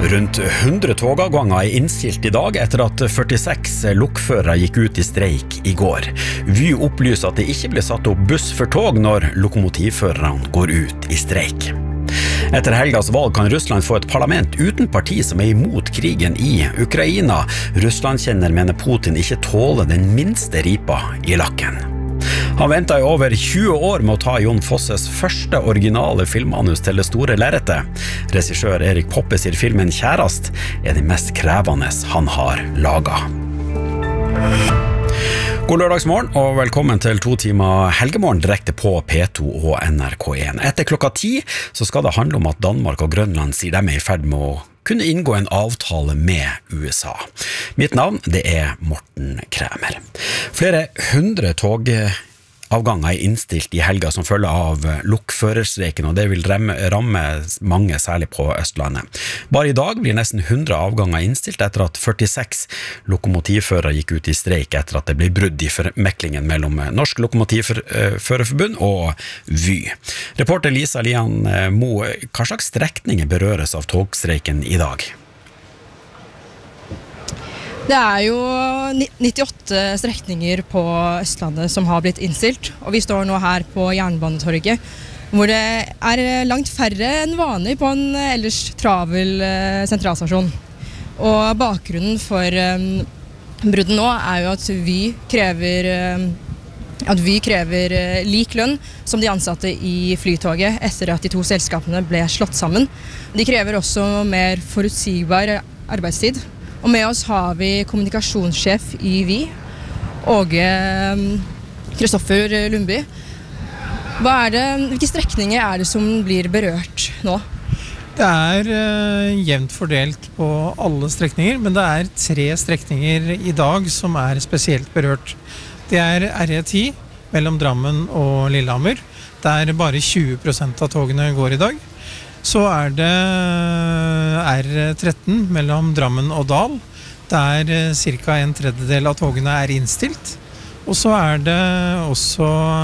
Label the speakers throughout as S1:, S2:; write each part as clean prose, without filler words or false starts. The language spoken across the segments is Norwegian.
S1: Rundt 100 togavganger innstilt I dag etter at 46 lokførere gikk ut I streik I går. Vy opplyser at det ikke blir satt opp buss for tog når lokomotivførerne går ut I streik. Etter helgas valg kan Russland få et parlament uten parti som imot krigen I Ukraina. Russlandkjenner mener Putin ikke tåler den minste ripa I lakken. Han ventet I over 20 år med å ta Jon Fosses første originale filmmanus til det store lerretet. Regissør Erik Poppe sier filmen Kjærast den mest krevende han har laget. God lørdagsmorgen og velkommen til 2 timer helgemorgen direkte på P2 og NRK1. Etter klokka 10 så skal det handle om at Danmark og Grønland sier de I ferd med å kunne inngå en avtale med USA. Mitt navn det Morten Kræmer. Flere 100 togavganger innstilt I helga som følge av lokførerstreiken, og det vil ramme mange, særlig på Østlandet. Bare I dag blir nesten 100 avganger innstilt etter at 46 lokomotivførere gikk ut I streik etter at det ble brudd I meklingen mellom Norsk Lokomotivførerforbund og Vy. Reporter Lisa Lian Mo, hva slags strekninger berøres av togstreiken I dag?
S2: Det jo 98 strekninger på Østlandet som har blitt innstilt, og vi står nå her på Jernbanetorget, hvor det langt færre enn vanlig på en ellers travel sentralstasjon. Og bakgrunnen for brudden nå jo at Vy krever lik lønn som de ansatte I Flytoget etter at de 2 selskapene ble slått sammen. De krever også mer forutsigbar arbeidstid. Og med oss har vi kommunikasjonssjef I Vy, Åge Kristoffer Lundby. Hvilke strekninger det som blir berørt nå?
S3: Det jevnt fordelt på alle strekninger, men det 3 strekninger I dag som spesielt berørt. Det RE10 mellom Drammen og Lillehammer, der bare 20% av togene går I dag. Så det R13 mellom Drammen og Dal, der cirka 1/3 av togene innstilt. Og så det også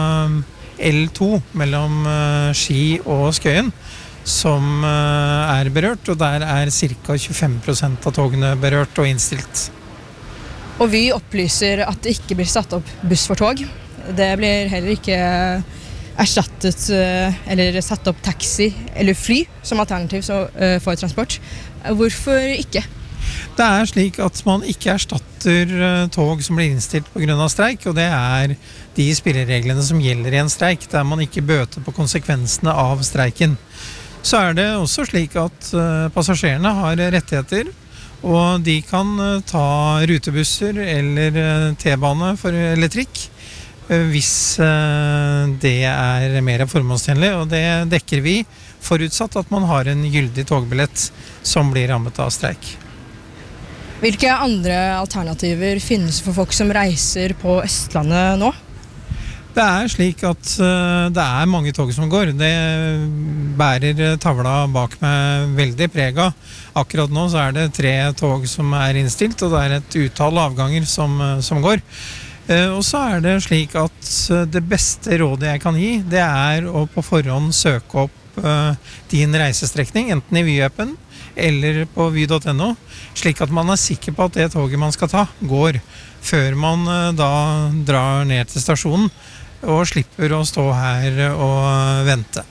S3: L2 mellom Ski og Skøyen, som berørt, og der cirka 25% av togene berørt og innstilt.
S2: Og Vy opplyser at det ikke blir satt opp buss for tog. Det blir heller ikke erstattet eller satt opp taxi eller fly som alternativ for transport. Hvorfor ikke?
S3: Det slik at man ikke erstatter tog som blir innstilt på grunn av streik, og det de spillereglene som gjelder I en streik, der man ikke bøter på konsekvensene av streiken. Så det også slik at passasjerene har rettigheter, og de kan ta rutebusser eller T-bane eller trikk, hvis det mer formålstjenlig, og det dekker vi forutsatt at man har en gyldig togbillett som blir rammet av streik.
S2: Hvilke andre alternativer finnes for folk som reiser på Østlandet nå?
S3: Det slik at det mange tog som går. Det bærer tavla bak meg veldig prega. Akkurat nå så det 3 tog som innstilt, og det et utall avganger som går. Og så det slik at det beste rådet jeg kan gi, det å på forhånd søke opp din reisestrekning, enten I Vy-appen eller på vy.no, slik at man sikker på at det toget man skal ta går, før man da drar ned til stasjonen og slipper å stå her og vente.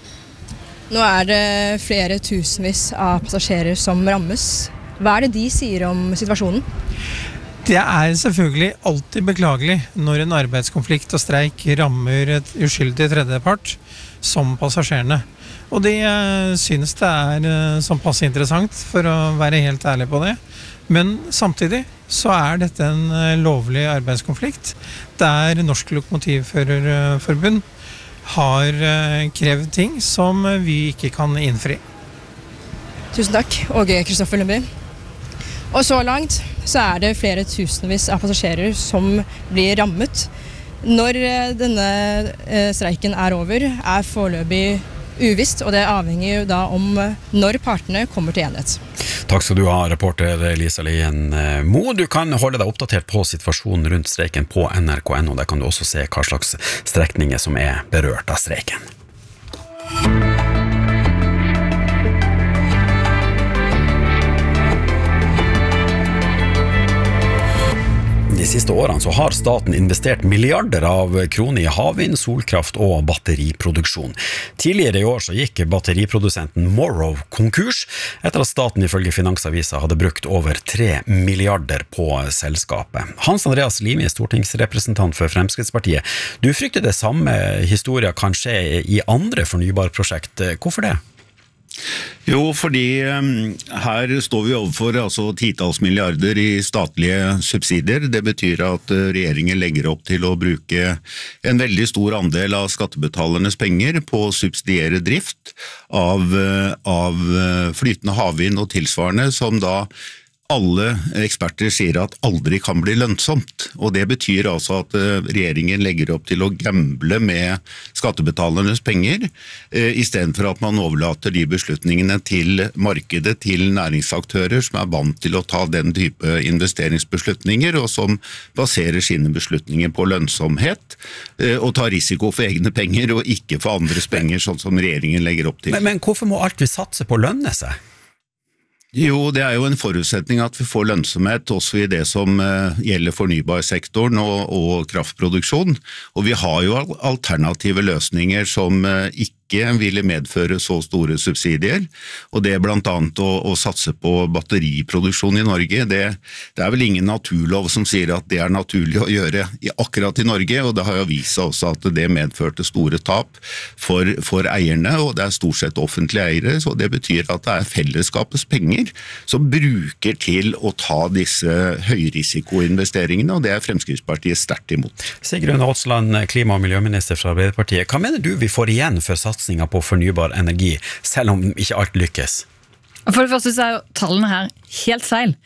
S2: Nå det flere tusenvis av passasjerer som rammes. Hva det de sier om situasjonen?
S3: Det selvfølgelig alltid beklagelig når en arbeidskonflikt og streik rammer et uskyldig tredjepart som passasjerene. Og de synes det som passe interessant, for å være helt ærlig på det. Men samtidig så dette en lovlig arbeidskonflikt, der Norsk Lokomotivførerforbund har krevd ting som vi ikke kan innfri.
S2: Tusen takk, Åge Kristoffer Lundby. Og så langt så det flere tusenvis av passasjerer som blir rammet. Når denne streiken over, foreløpig uvisst, og det avhenger jo da om når partene kommer til enighet.
S1: Takk skal du ha, reporter Lisa Lien Mo. Du kan holde deg oppdatert på situasjonen rundt streiken på NRK.no. Der kan du også se hva slags strekninger som berørt av streiken. siste årene så har staten investert milliarder av kroner i havvind, solkraft og batteriproduksjon. Tidligere i år så gikk batteriprodusenten Morrow konkurs, etter at staten ifølge Finansavisa hadde brukt over 3 milliarder på selskapet. Hans Andreas Limi, stortingsrepresentant for Fremskrittspartiet, du frykter det samme historien kan skje i andre fornybarprosjekt. Hvorfor det?
S4: Jo, fordi her står vi overfor titalls milliarder i statlige subsidier. Det betyr at regjeringen legger opp til å bruke en veldig stor andel av skattebetalernes penger på å subsidiere drift av flytende havvind og tilsvarende, som da alle eksperter sier at aldri kan bli lønnsomt, og det betyr altså at regjeringen legger opp til å gamble med skattebetalernes penger, i stedet for at man overlater de beslutningene til markedet, til næringsaktører som er vant til å ta den type investeringsbeslutninger, og som baserer sine beslutninger på lønnsomhet, og tar risiko for egne penger, og ikke for andres penger, sånn som regjeringen legger opp til.
S1: Men hvorfor må alt vi satser på lønne seg?
S4: Jo, det er jo en forutsetning at vi får lønnsomhet også i det som gjelder fornybarsektoren og kraftproduksjon, og vi har jo alternative løsninger som ikke ville medføre så store subsidier, og det blant annet å satse på batteriproduksjon i Norge. Det er vel ingen naturlov som sier at det er naturlig å gjøre akkurat i Norge, og det har jo vist seg også at det medførte store tap for eierne, og det er stort sett offentlige eiere, så det betyr at det er fellesskapets penger som bruker til å ta disse høyrisikoinvesteringene, og det er Fremskrittspartiet sterkt imot.
S1: Sigrun Aasland, klima- og miljøminister fra Arbeiderpartiet, hva mener du vi får igjen for satsingen på fornybar energi, selv om ikke alt lykkes?
S5: For det første så er jo tallene her helt feil.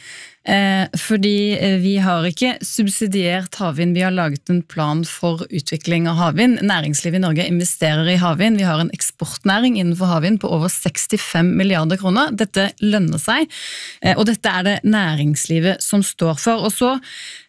S5: Fordi vi har ikke subsidiert havvind, vi har laget en plan for utvikling av havvind. Næringslivet i Norge investerer i havvind, vi har en eksportnæring innenfor havvind på over 65 milliarder kroner. Dette lønner seg, og dette er det næringslivet som står for. Og så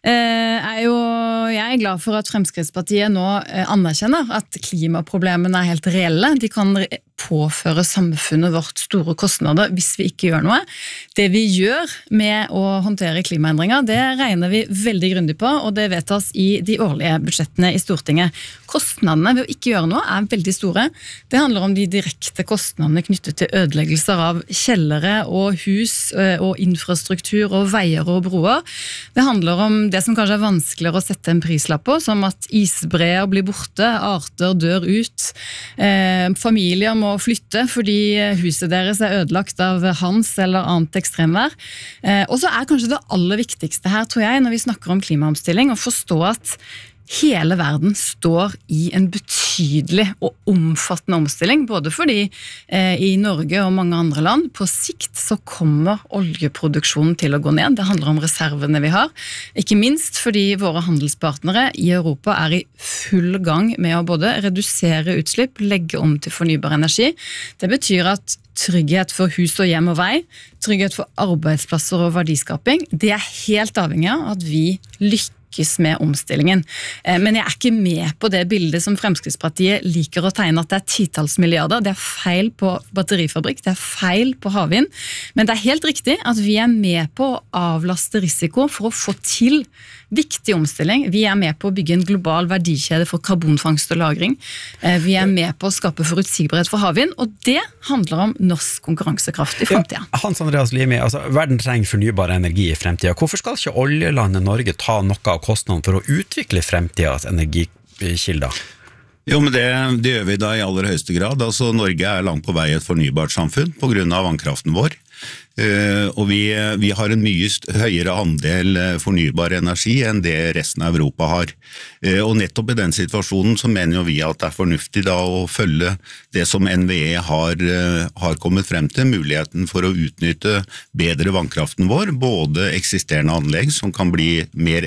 S5: er jo jeg glad for at Fremskrittspartiet nå anerkjenner at klimaproblemene er helt reelle. De kan påføre samfunnet vårt store kostnader hvis vi ikke gjør noe. Det vi gjør med å håndtere klimaendringer, det regner vi veldig grundig på, og det vedtas i de årlige budsjettene i Stortinget. Kostnadene ved å ikke gjøre noe er veldig store. Det handler om de direkte kostnadene knyttet til ødeleggelser av kjellere og hus og infrastruktur og veier og broer. Det handler om det som kanskje er vanskeligere å sette en prislapp på, som at isbreer blir borte, arter dør ut, familier må flytte fordi huset deres er ødelagt av hans eller annet ekstremvær. Og så er kanskje det aller viktigste her, tror jeg, når vi snakker om klimaomstilling, å forstå at hele verden står i en betydelig og omfattende omstilling, både fordi i Norge og mange andre land på sikt så kommer oljeproduksjonen til å gå ned. Det handler om reservene vi har, ikke minst fordi våre handelspartnere i Europa er i full gang med å både redusere utslipp, legge om til fornybar energi. Det betyr at trygghet for hus og hjem og vei, trygghet for arbeidsplasser og verdiskaping, det er helt avhengig av at vi lykkes med omstillingen. Men jeg er ikke med på det bildet som Fremskrittspartiet liker å tegne, at det er titalls milliarder. Det er feil på batterifabrikk, det er feil på havvind, men det er helt riktig at vi er med på å avlaste risiko for å få til viktig omstilling. Vi er med på å bygge en global verdikjede for karbonfangst og lagring. Vi er med på å skape forutsigbarhet for havvind, og det handler om norsk konkurransekraft i fremtiden.
S1: Ja, Hans Andreas Limi, verden trenger fornybar energi i fremtiden. Hvorfor skal ikke oljelandet Norge ta noe av kostnaden for å utvikle fremtidens energikilder?
S4: Jo, men det gjør vi da i aller høyeste grad. Norge er langt på vei et fornybart samfunn på grunn av vannkraften vår. Og vi har en mye høyere andel fornybar energi enn det resten av Europa har. Og nettopp i den situasjonen så mener jo vi at det er fornuftig da å følge det som NVE har kommet frem til, muligheten for å utnytte bedre vannkraften vår, både eksisterende anlegg som kan bli mer